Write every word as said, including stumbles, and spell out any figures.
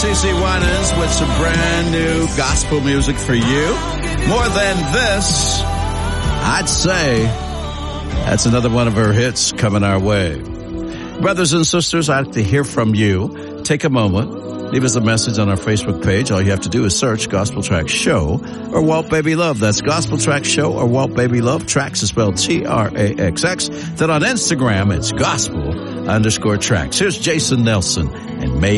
CeCe Winans with some brand new gospel music for you. More Than This, I'd say that's another one of her hits coming our way. Brothers and sisters, I'd like to hear from you. Take a moment. Leave us a message on our Facebook page. All you have to do is search Gospel Track Show or Walt Baby Love. That's Gospel Track Show or Walt Baby Love. Tracks is spelled T R A X X. Then on Instagram, it's gospel underscore tracks. Here's Jason Nelson and May.